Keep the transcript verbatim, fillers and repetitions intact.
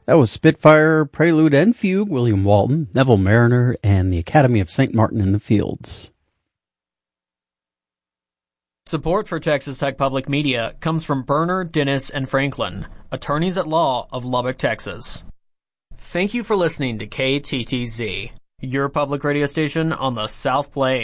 That was Spitfire, Prelude and Fugue, William Walton, Neville Mariner, and the Academy of Saint Martin in the Fields. Support for Texas Tech Public Media comes from Berner, Dennis, and Franklin, attorneys at law of Lubbock, Texas. Thank you for listening to K T T Z, your public radio station on the South Plains.